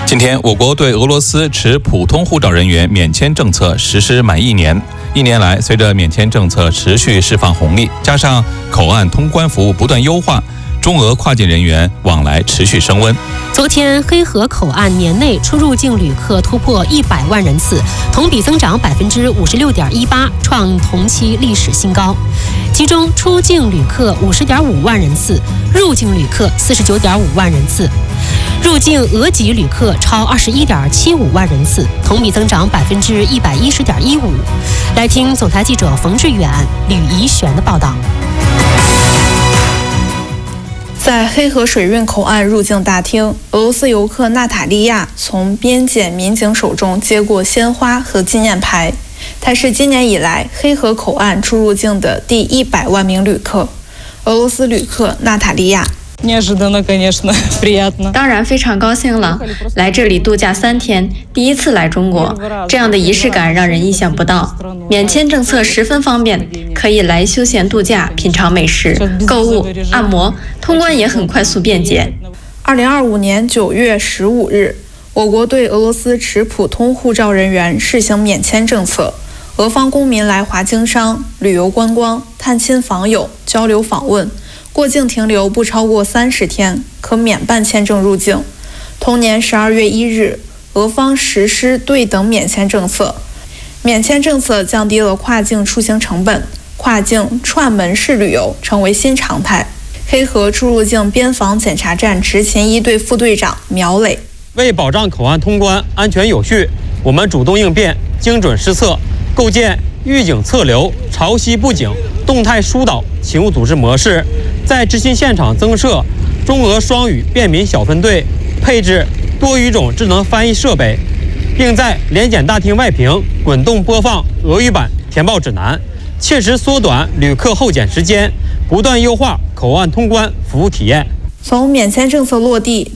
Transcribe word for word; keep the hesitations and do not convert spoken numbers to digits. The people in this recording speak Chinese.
今天，我国对俄罗斯持普通护照人员免签政策实施满一年。一年来，随着免签政策持续释放红利，加上口岸通关服务不断优化，中俄跨境人员往来持续升温。 昨天，黑河口岸年内出入境旅客突破一百万人次，同比增长百分之五十六点一八，创同期历史新高。其中，出境旅客五十点五万人次，入境旅客四十九点五万人次。入境俄籍旅客超二十一点七五万人次，同比增长百分之一百一十点一五。来听总台记者冯志远、吕怡璇的报道。 在黑河水运口岸入境大厅，俄罗斯游客娜塔莉亚从边检民警手中接过鲜花和纪念牌。她是今年以来黑河口岸出入境的第一百万名旅客。俄罗斯旅客娜塔莉亚。 当然非常高兴了，来这里度假三天，第一次来中国，这样的仪式感让人意想不到。免签政策十分方便，可以来休闲度假、品尝美食、购物、按摩，通关也很快速便捷。 二零二五年九月十五日，我国对俄罗斯持普通护照人员试行免签政策，俄方公民来华经商、旅游观光、探亲访友、交流访问。过境停留不超过三十天，可免办签证入境。同年十二月一日，俄方实施对等免签政策，免签政策降低了跨境出行成本，跨境串门式旅游成为新常态。黑河出入境边防检查站执勤一队副队长苗磊： 为保障口岸通关安全有序，我们主动应变，精准施策，构建预警测流、潮汐布警、动态疏导勤务组织模式。在执勤现场增设中俄双语便民小分队，配置多语种智能翻译设备，并在联检大厅外屏滚动播放俄语版填报指南，切实缩短旅客候检时间，不断优化口岸通关服务体验。 从免签政策落地